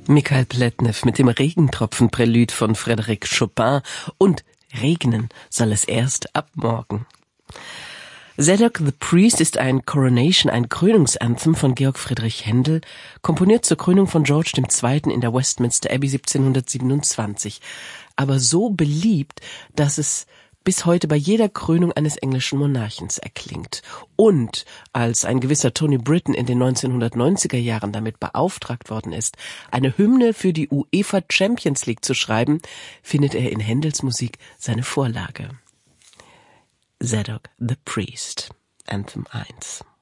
Michael Pletnev mit dem Regentropfen-Prälud von Frédéric Chopin und regnen soll es erst ab morgen. Zadok the Priest ist ein Coronation, ein Krönungsanthem von Georg Friedrich Händel, komponiert zur Krönung von George II. In der Westminster Abbey 1727, aber so beliebt, dass es bis heute bei jeder Krönung eines englischen Monarchens erklingt. Und als ein gewisser Tony Britton in den 1990er Jahren damit beauftragt worden ist, eine Hymne für die UEFA Champions League zu schreiben, findet er in Händels Musik seine Vorlage. Zadok the Priest, Anthem 1.